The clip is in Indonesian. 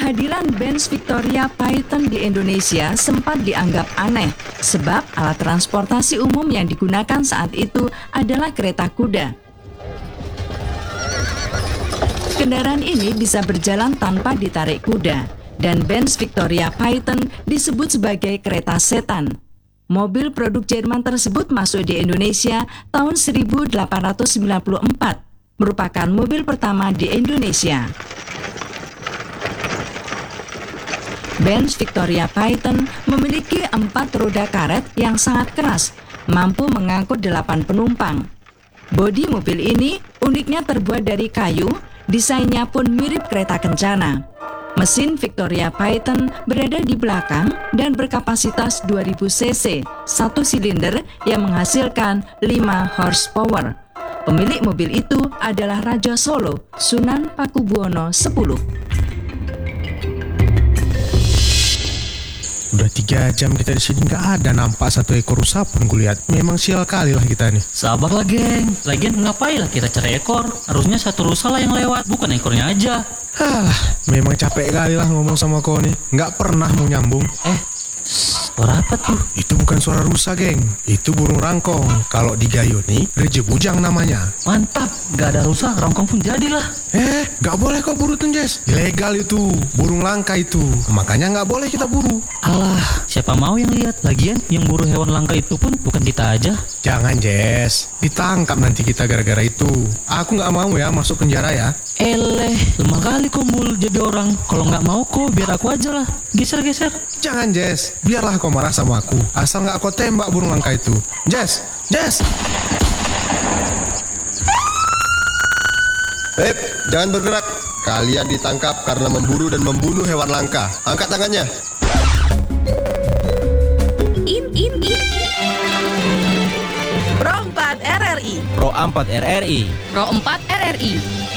Kehadiran Benz Victoria Python di Indonesia sempat dianggap aneh sebab alat transportasi umum yang digunakan saat itu adalah kereta kuda. Kendaraan ini bisa berjalan tanpa ditarik kuda dan Benz Victoria Python disebut sebagai kereta setan. Mobil produk Jerman tersebut masuk di Indonesia tahun 1894, merupakan mobil pertama di Indonesia. Benz Victoria Python memiliki 4 roda karet yang sangat keras, mampu mengangkut 8 penumpang. Bodi mobil ini uniknya terbuat dari kayu, desainnya pun mirip kereta kencana. Mesin Victoria Python berada di belakang dan berkapasitas 2000 cc, 1 silinder yang menghasilkan 5 horsepower. Pemilik mobil itu adalah Raja Solo, Sunan Pakubuwono X. Udah 3 jam kita di sini nggak ada nampak satu ekor rusa pun kulihat. Memang sial kali lah kita nih. Sabarlah geng, lagian ngapain lah kita cari ekor? Harusnya satu rusa lah yang lewat, bukan ekornya aja. Memang capek kali lah ngomong sama kau nih. Nggak pernah mau nyambung. Suara apa tuh? Itu bukan suara rusa geng, itu burung rangkong. Kalau di Gayo nih, Reje Bujang namanya. Mantap, gak ada rusa, rangkong pun jadilah. Nggak boleh kau buru tuh Jess. Ilegal itu, burung langka itu. Makanya nggak boleh kita buru. Alah, siapa mau yang lihat? Lagian yang buru hewan langka itu pun bukan kita aja. Jangan Jess, ditangkap nanti kita gara-gara itu. Aku nggak mau ya masuk penjara ya. Lemah kali kau mul jadi orang. Kalau nggak mau kok biar aku aja lah. Geser-geser. Jangan Jess, biarlah kau marah sama aku. Asal nggak kau tembak burung langka itu. Jess. Jangan bergerak. Kalian ditangkap karena memburu dan membunuh hewan langka. Angkat tangannya. Pro 4 RRI. Pro 4 RRI. Pro 4 RRI.